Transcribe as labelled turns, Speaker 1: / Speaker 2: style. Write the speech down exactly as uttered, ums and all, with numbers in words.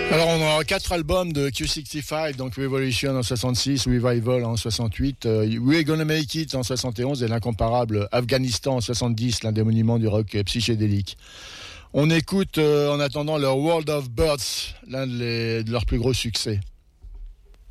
Speaker 1: Alors on aura quatre albums de Q soixante-quinze, donc Revolution en soixante-six, Revival en soixante-huit, uh, We're Gonna Make It en soixante et onze et l'incomparable Afghanistan en soixante-dix, l'un des monuments du rock psychédélique. On écoute euh, en attendant leur World of Birds, l'un de, les, de leurs plus gros succès.